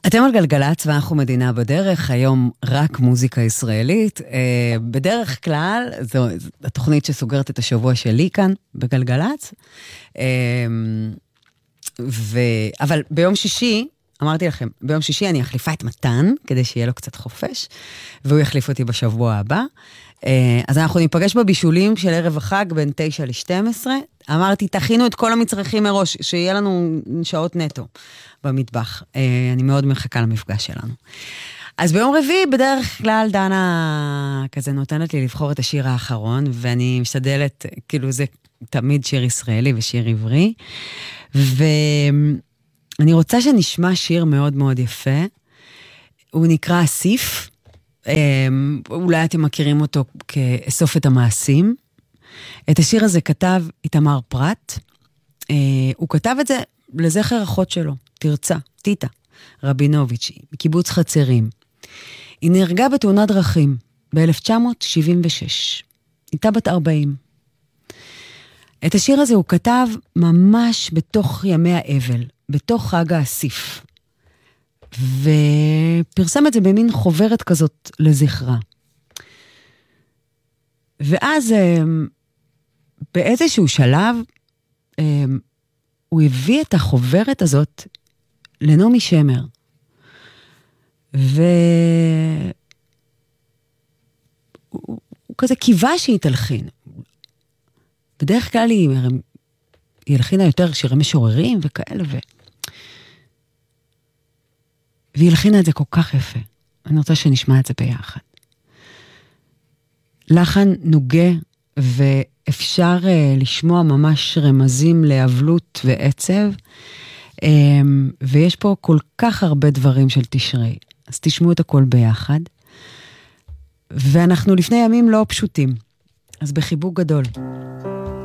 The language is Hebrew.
אתם על גלגלצ ואנחנו מדינה בדרך, היום רק מוזיקה ישראלית. בדרך כלל, זו התוכנית שסוגרת את השבוע שלי כאן בגלגלצ. אבל ביום שישי, אמרתי לכם, ביום שישי אני אחליפה את מתן, כדי שיהיה לו קצת חופש, והוא יחליף אותי בשבוע הבא. אז אנחנו ניפגש בבישולים של ערב החג בין 9 ל-12. אמרתי, תכינו את כל המצרכים מראש, שיהיה לנו שעות נטו במטבח. אני מאוד מחכה למפגש שלנו. אז ביום רביעי, בדרך כלל דנה כזה נותנת לי לבחור את השיר האחרון, ואני משתדלת, כאילו זה תמיד שיר ישראלי ושיר עברי, ואני רוצה שנשמע שיר מאוד מאוד יפה. הוא נקרא אסיף, אולי אתם מכירים אותו כאסוף את המעשים. את השיר הזה כתב איתמר פרט, הוא כתב את זה לזכר אחות שלו, תרצה, טיטה רבינוביץ', מקיבוץ חצרים. היא נהרגה בתאונת דרכים ב-1976, הייתה בת 40. את השיר הזה הוא כתב ממש בתוך ימי האבל, בתוך חג האסיף. ופרסם את זה במין חוברת כזאת לזכרה. ואז באיזשהו שלב הוא הביא את החוברת הזאת לנעמי שמר. והוא כזה קיווה שהיא תלחין. בדרך כלל היא הלחינה יותר שירי משוררים וכאלה והיא הלחינה את זה כל כך יפה. אני רוצה שנשמע את זה ביחד. לחן נוגה, ואפשר לשמוע ממש רמזים לאבלות ועצב, ויש פה כל כך הרבה דברים של תשרי. אז תשמעו את הכל ביחד. ואנחנו לפני ימים לא פשוטים. אז בחיבוק גדול.